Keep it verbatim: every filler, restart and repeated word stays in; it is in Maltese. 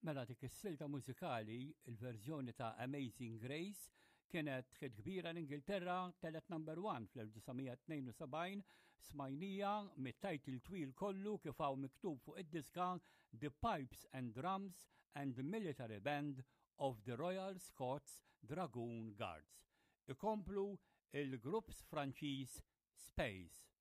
Mela dik is-silta mużikali, il-verżjoni ta' Amazing Grace, kienet ħid kbira l-Ingilterra telet number one fl-1972 smajnija mit-tajtil twil kollu kif hawn miktub fuq id-diska The Pipes and Drums and the Military Band of the Royal Scots Dragoon Guards. Ikomplu il-grupps Franċiż Space.